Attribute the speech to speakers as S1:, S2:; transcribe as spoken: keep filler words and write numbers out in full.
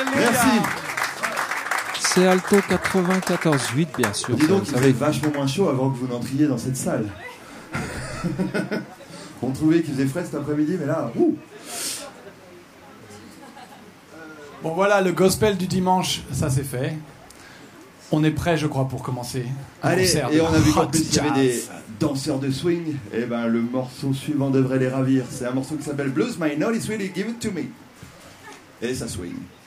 S1: Merci.
S2: C'est Alto quatre-vingt-quatorze huit, bien sûr.
S1: Dis donc,
S2: ça,
S1: il faisait vachement moins chaud avant que vous n'entriez dans cette salle. On trouvait qu'il faisait frais cet après-midi, mais là, ouh.
S3: Bon voilà, le gospel du dimanche, ça c'est fait. On est prêt, je crois, pour commencer.
S1: Allez, et on a vu qu'en
S3: Hot
S1: plus il y avait des
S3: Jazz.
S1: danseurs de swing. Et ben le morceau suivant devrait les ravir. C'est un morceau qui s'appelle Blues My Note Is Really Give It To Me. Et ça swing.